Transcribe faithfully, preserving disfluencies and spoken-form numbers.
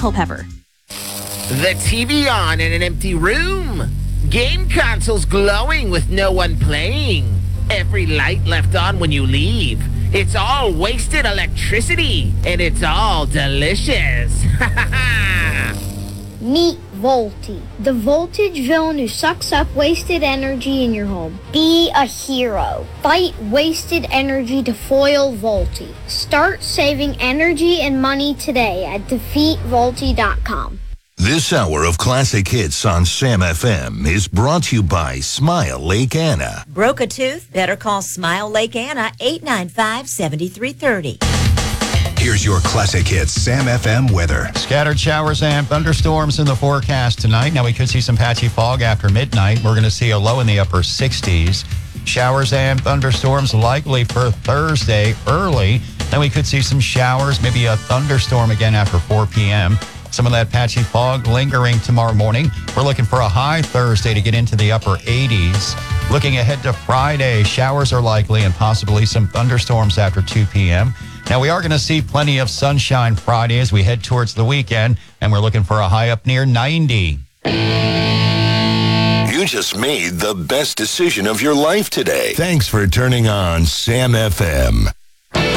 Culpepper. The T V on in an empty room. Game consoles glowing with no one playing. Every light left on when you leave. It's all wasted electricity, and it's all delicious. Ha ha ha! Meet Volty, the voltage villain who sucks up wasted energy in your home. Be a hero. Fight wasted energy to foil Volty. Start saving energy and money today at defeat volty dot com. This hour of classic hits on Sam F M is brought to you by Smile Lake Anna. Broke a tooth? Better call Smile Lake Anna, eight nine five, seven three three zero. Here's your classic hits Sam F M weather. Scattered showers and thunderstorms in the forecast tonight. Now we could see some patchy fog after midnight. We're going to see a low in the upper sixties. Showers and thunderstorms likely for Thursday early. Then we could see some showers, maybe a thunderstorm again after four p.m. Some of that patchy fog lingering tomorrow morning. We're looking for a high Thursday to get into the upper eighties. Looking ahead to Friday, showers are likely and possibly some thunderstorms after two p.m. Now, we are going to see plenty of sunshine Friday as we head towards the weekend, and we're looking for a high up near ninety. You just made the best decision of your life today. Thanks for turning on Sam F M.